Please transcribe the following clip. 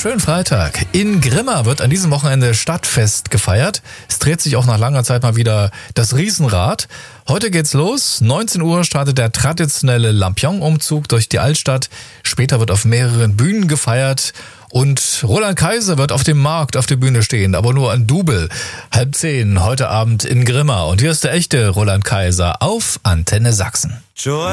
schönen Freitag. In Grimma wird an diesem Wochenende Stadtfest gefeiert. Es dreht sich auch nach langer Zeit mal wieder das Riesenrad. Heute geht's los. 19 Uhr startet der traditionelle Lampion-Umzug durch die Altstadt. Später wird auf mehreren Bühnen gefeiert. Und Roland Kaiser wird auf dem Markt auf der Bühne stehen, aber nur ein Double. 9:30 heute Abend in Grimma. Und hier ist der echte Roland Kaiser auf Antenne Sachsen.